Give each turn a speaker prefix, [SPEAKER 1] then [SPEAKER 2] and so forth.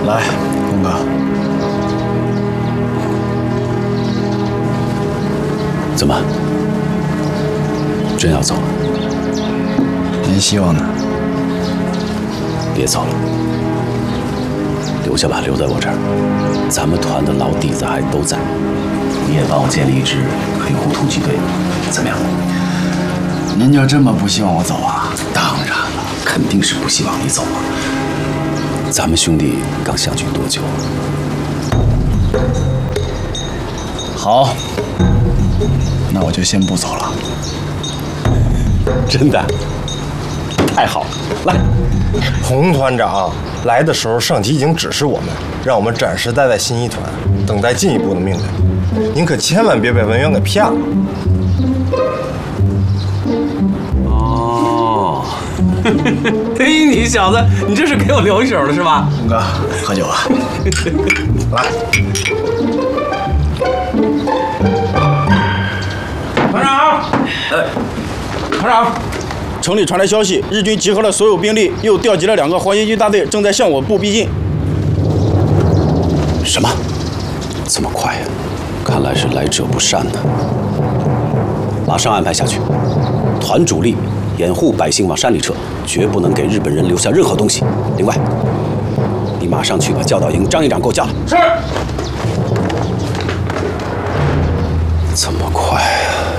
[SPEAKER 1] 来，龙哥。
[SPEAKER 2] 怎么？真要走了？
[SPEAKER 1] 没希望呢。
[SPEAKER 2] 别走了，留下吧，留在我这儿。咱们团的老底子还都在。你也帮我建立一支黑虎突击队，怎么样？
[SPEAKER 1] 您就这么不希望我走啊？
[SPEAKER 2] 当然了，肯定是不希望你走啊。咱们兄弟刚相聚多久？
[SPEAKER 1] 好，那我就先不走了。
[SPEAKER 2] 真的？太好了！来，
[SPEAKER 3] 洪团长来的时候，上级已经指示我们，让我们暂时待在新一团，等待进一步的命令。您可千万别被文员给骗了。
[SPEAKER 2] 哦，嘿，你小子，你这是给我留一手了是吧？
[SPEAKER 1] 龙哥，喝酒啊！
[SPEAKER 3] 来，
[SPEAKER 4] 团长，团长，城里传来消息，日军集合了所有兵力，又调集了2个黄巾军大队，正在向我部逼近。
[SPEAKER 2] 什么？这么快呀？看来是来者不善呢。马上安排下去，团主力掩护百姓往山里撤，绝不能给日本人留下任何东西。另外，你马上去把教导营张营长给我叫来。
[SPEAKER 4] 是。
[SPEAKER 2] 这么快啊？